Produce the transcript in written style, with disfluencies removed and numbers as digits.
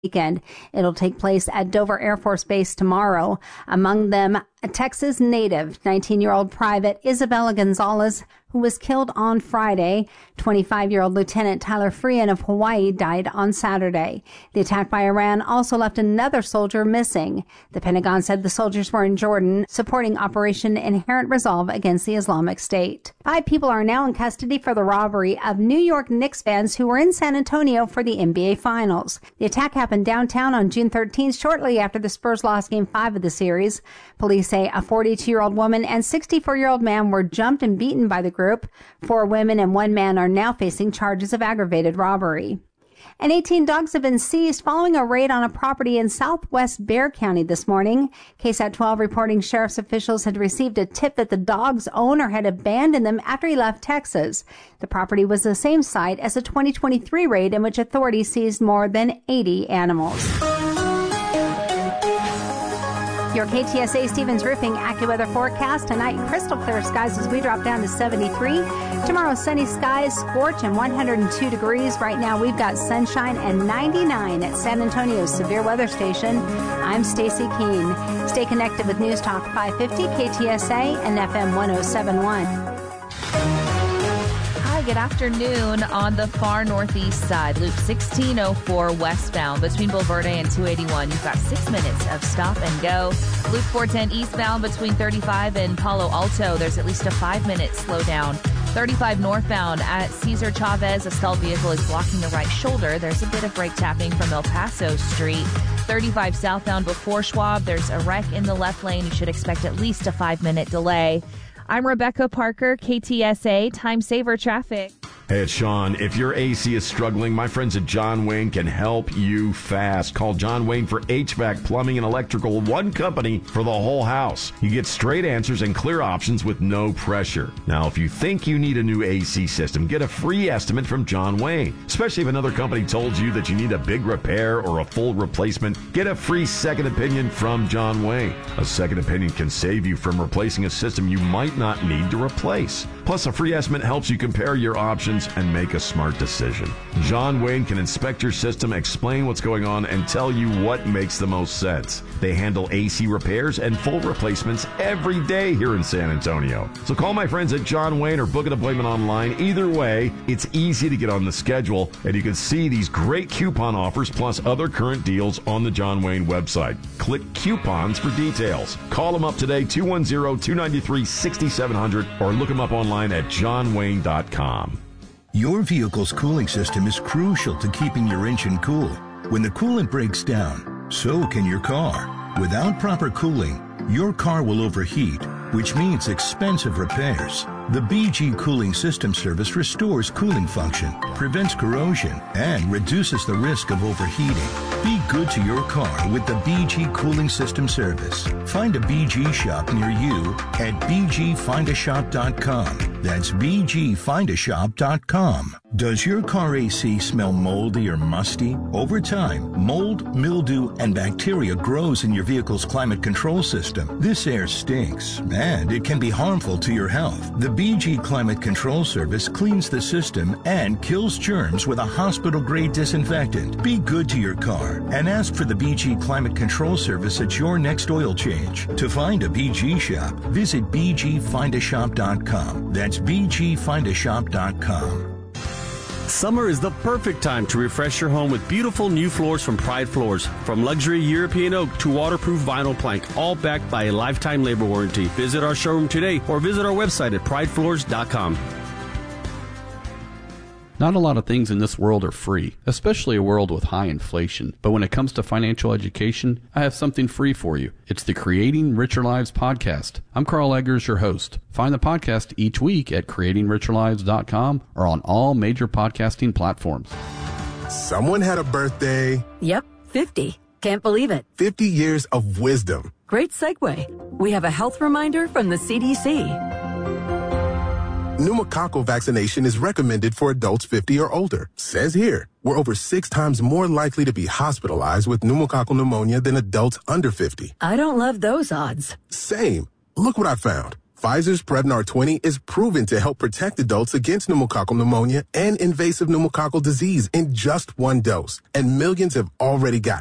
weekend. It'll take place at Dover Air Force Base tomorrow. Among them, a Texas native, 19-year-old Private Isabella Gonzalez, who was killed on Friday. 25-year-old Lieutenant Tyler Freehan of Hawaii died on Saturday. The attack by Iran also left another soldier missing. The Pentagon said the soldiers were in Jordan, supporting Operation Inherent Resolve against the Islamic State. 5 people are now in custody for the robbery of New York Knicks fans who were in San Antonio for the NBA Finals. The attack happened downtown on June 13th, shortly after the Spurs lost Game 5 of the series. Police say a 42-year-old woman and 64-year-old man were jumped and beaten by the group. 4 women and 1 man are now facing charges of aggravated robbery. And 18 dogs have been seized following a raid on a property in southwest Bexar County this morning. KSAT 12 reporting sheriff's officials had received a tip that the dog's owner had abandoned them after he left Texas. The property was the same site as a 2023 raid in which authorities seized more than 80 animals. Your KTSA Stevens Roofing AccuWeather forecast. Tonight, crystal clear skies as we drop down to 73. Tomorrow, sunny skies, scorch, and 102 degrees. Right now, we've got sunshine and 99 at San Antonio's severe weather station. I'm Stacy Keene. Stay connected with News Talk 550, KTSA, and FM 1071. Good afternoon. On the far northeast side, Loop 1604 westbound between Bulverde and 281. You've got 6 minutes of stop and go. Loop 410 eastbound between 35 and Palo Alto. There's at least a 5-minute slowdown. 35 northbound at Cesar Chavez. A stalled vehicle is blocking the right shoulder. There's a bit of brake tapping from El Paso Street. 35 southbound before Schwab. There's a wreck in the left lane. You should expect at least a 5-minute delay. I'm Rebecca Parker, KTSA Time Saver Traffic. Hey, it's Sean. If your AC is struggling, my friends at John Wayne can help you fast. Call John Wayne for HVAC, plumbing, and electrical. One company for the whole house. You get straight answers and clear options with no pressure. Now, if you think you need a new AC system, get a free estimate from John Wayne. Especially if another company told you that you need a big repair or a full replacement, get a free second opinion from John Wayne. A second opinion can save you from replacing a system you might not need to replace. Plus, a free estimate helps you compare your options and make a smart decision. John Wayne can inspect your system, explain what's going on, and tell you what makes the most sense. They handle AC repairs and full replacements every day here in San Antonio. So call my friends at John Wayne or book an appointment online. Either way, it's easy to get on the schedule, and you can see these great coupon offers plus other current deals on the John Wayne website. Click coupons for details. Call them up today, 210-293-6700, or look them up online at johnwayne.com. Your vehicle's cooling system is crucial to keeping your engine cool. When the coolant breaks down, so can your car. Without proper cooling, your car will overheat, which means expensive repairs. The BG Cooling System Service restores cooling function, prevents corrosion, and reduces the risk of overheating. Be good to your car with the BG Cooling System Service. Find a BG shop near you at bgfindashop.com. That's bgfindashop.com. Does your car AC smell moldy or musty? Over time, mold, mildew, and bacteria grows in your vehicle's climate control system. This air stinks, and it can be harmful to your health. The BG Climate Control Service cleans the system and kills germs with a hospital-grade disinfectant. Be good to your car and ask for the BG Climate Control Service at your next oil change. To find a BG shop, visit bgfindashop.com. That's bgfindashop.com. Summer is the perfect time to refresh your home with beautiful new floors from Pride Floors. From luxury European oak to waterproof vinyl plank, all backed by a lifetime labor warranty. Visit our showroom today or visit our website at pridefloors.com. Not a lot of things in this world are free, especially a world with high inflation. But when it comes to financial education, I have something free for you. It's the Creating Richer Lives podcast. I'm Carl Eggers, your host. Find the podcast each week at creatingricherlives.com or on all major podcasting platforms. Someone had a birthday. Yep, 50. Can't believe it. 50 years of wisdom. Great segue. We have a health reminder from the CDC. Pneumococcal vaccination is recommended for adults 50 or older. Says here, we're over 6 times more likely to be hospitalized with pneumococcal pneumonia than adults under 50. I don't love those odds. Same. Look what I found. Pfizer's Prevnar 20 is proven to help protect adults against pneumococcal pneumonia and invasive pneumococcal disease in just one dose. And millions have already gotten